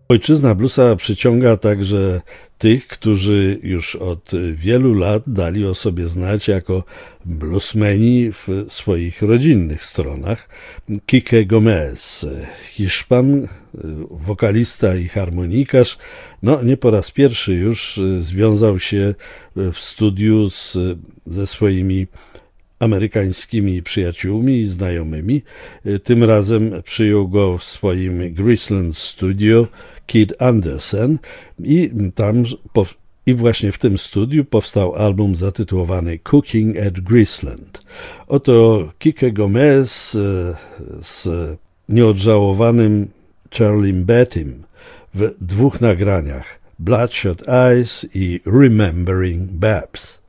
Ojczyzna bluesa przyciąga także tych, którzy już od wielu lat dali o sobie znać jako bluesmeni w swoich rodzinnych stronach. Kike Gomez, Hiszpan, wokalista i harmonikarz, no nie po raz pierwszy już związał się w studiu ze swoimi amerykańskimi przyjaciółmi i znajomymi. Tym razem przyjął go w swoim Graceland Studio Kid Andersen i właśnie w tym studiu powstał album zatytułowany Cooking at Graceland. Oto Kike Gomez z nieodżałowanym Charliem Bettym w dwóch nagraniach Bloodshot Eyes i Remembering Babs.